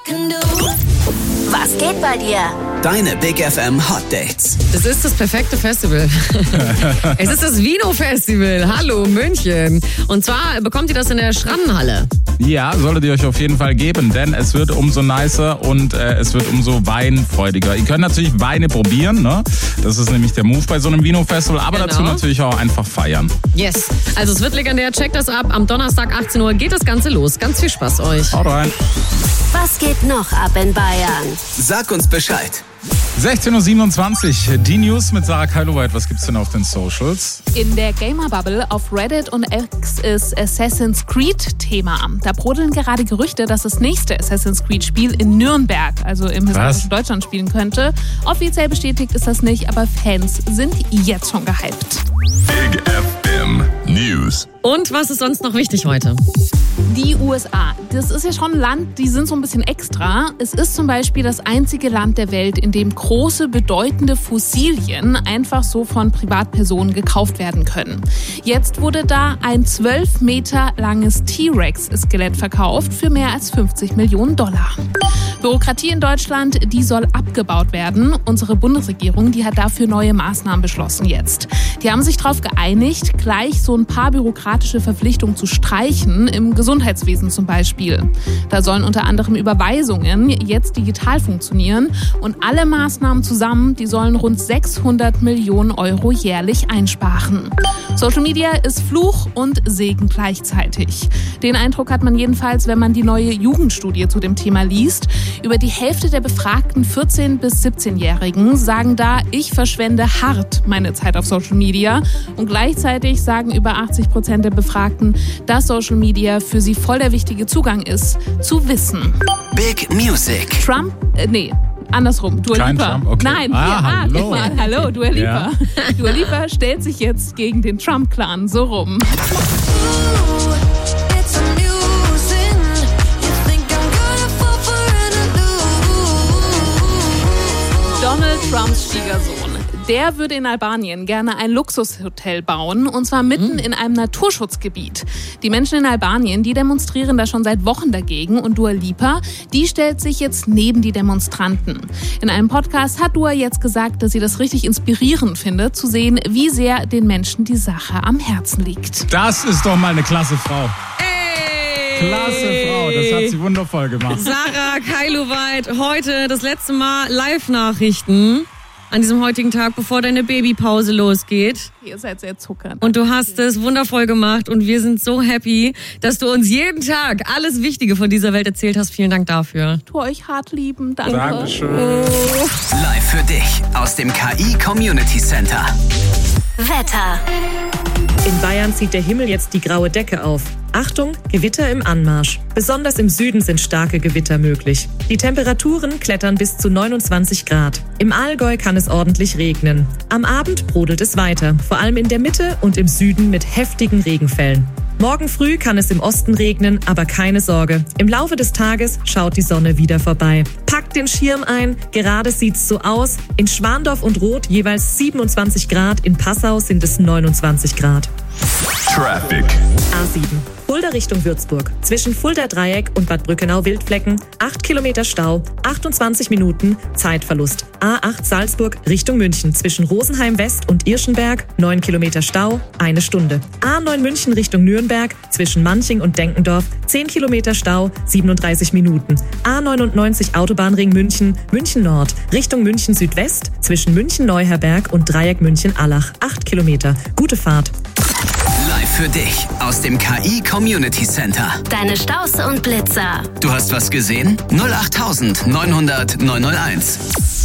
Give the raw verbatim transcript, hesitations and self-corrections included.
Was geht bei dir? Deine Big F M Hot Dates. Es ist das perfekte Festival. Es ist das Vino-Festival. Hallo, München. Und zwar bekommt ihr das in der Schrannenhalle. Ja, solltet ihr euch auf jeden Fall geben, denn es wird umso nicer und äh, es wird umso weinfreudiger. Ihr könnt natürlich Weine probieren, ne? Das ist nämlich der Move bei so einem Vino-Festival, aber Genau. dazu natürlich auch einfach feiern. Yes. Also es wird legendär. Checkt das ab. Am Donnerstag achtzehn Uhr geht das Ganze los. Ganz viel Spaß euch. Haut rein. Was geht noch ab in Bayern? Sag uns Bescheid. sechzehn Uhr siebenundzwanzig, die News mit Sarah Keiloweit. Was gibt's denn auf den Socials? In der Gamer-Bubble auf Reddit und X ist Assassin's Creed Thema. Da brodeln gerade Gerüchte, dass das nächste Assassin's Creed-Spiel in Nürnberg, also im historischen Deutschland, spielen könnte. Offiziell bestätigt ist das nicht, aber Fans sind jetzt schon gehypt. Big F M News. Und was ist sonst noch wichtig heute? Die U S A, das ist ja schon ein Land, die sind so ein bisschen extra. Es ist zum Beispiel das einzige Land der Welt, in dem große, bedeutende Fossilien einfach so von Privatpersonen gekauft werden können. Jetzt wurde da ein zwölf Meter langes T-Rex-Skelett verkauft für mehr als fünfzig Millionen Dollar. Bürokratie in Deutschland, die soll abgebaut werden. Unsere Bundesregierung, die hat dafür neue Maßnahmen beschlossen jetzt. Die haben sich darauf geeinigt, gleich so ein paar bürokratische Verpflichtungen zu streichen, im Gesundheitswesen zum Beispiel. Da sollen unter anderem Überweisungen jetzt digital funktionieren und alle Maßnahmen zusammen, die sollen rund sechshundert Millionen Euro jährlich einsparen. Social Media ist Fluch und Segen gleichzeitig. Den Eindruck hat man jedenfalls, wenn man die neue Jugendstudie zu dem Thema liest. Über die Hälfte der befragten vierzehn- bis siebzehnjährigen sagen da, ich verschwende hart meine Zeit auf Social Media. Und gleichzeitig sagen über achtzig Prozent der Befragten, dass Social Media für sie voll der wichtige Zugang ist, zu Wissen. Big Music. Trump, äh, nee. Andersrum, Dua Kein Lipa. Trump, okay. Nein, Ah, hier, ah, hallo. guck mal, hallo, Dua Lipa. Ja. Dua Lipa stellt sich jetzt gegen den Trump-Clan, so rum. Donald Trumps Schwiegersohn, der würde in Albanien gerne ein Luxushotel bauen, und zwar mitten in einem Naturschutzgebiet. Die Menschen in Albanien, die demonstrieren da schon seit Wochen dagegen, und Dua Lipa, die stellt sich jetzt neben die Demonstranten. In einem Podcast hat Dua jetzt gesagt, dass sie das richtig inspirierend findet, zu sehen, wie sehr den Menschen die Sache am Herzen liegt. Das ist doch mal eine klasse Frau. Klasse Frau, das hat sie wundervoll gemacht. Sarah Keiloweit, heute das letzte Mal Live-Nachrichten an diesem heutigen Tag, bevor deine Babypause losgeht. Ihr seid sehr zuckernd. Und du hast es wundervoll gemacht und wir sind so happy, dass du uns jeden Tag alles Wichtige von dieser Welt erzählt hast. Vielen Dank dafür. Tu euch hart lieben, danke. Dankeschön. Live für dich aus dem K I Community Center. Wetter. In Bayern zieht der Himmel jetzt die graue Decke auf. Achtung, Gewitter im Anmarsch. Besonders im Süden sind starke Gewitter möglich. Die Temperaturen klettern bis zu neunundzwanzig Grad. Im Allgäu kann es ordentlich regnen. Am Abend brodelt es weiter, vor allem in der Mitte und im Süden mit heftigen Regenfällen. Morgen früh kann es im Osten regnen, aber keine Sorge. Im Laufe des Tages schaut die Sonne wieder vorbei. Packt den Schirm ein, gerade sieht's so aus. In Schwandorf und Roth jeweils siebenundzwanzig Grad, in Passau sind es neunundzwanzig Grad. Traffic. A sieben. Fulda Richtung Würzburg. Zwischen Fulda Dreieck und Bad Brückenau-Wildflecken. acht Kilometer Stau, achtundzwanzig Minuten, Zeitverlust. A acht Salzburg Richtung München. Zwischen Rosenheim West und Irschenberg. neun Kilometer Stau, eine Stunde. A neun München Richtung Nürnberg. Zwischen Manching und Denkendorf. zehn Kilometer Stau, siebenunddreißig Minuten. A neunundneunzig Autobahnring München, München Nord. Richtung München Südwest. Zwischen München Neuherberg und Dreieck München Allach. acht Kilometer. Gute Fahrt. Live für dich aus dem K I Community Center. Deine Stauste und Blitzer. Du hast was gesehen? null acht neunhundert neunhunderteins.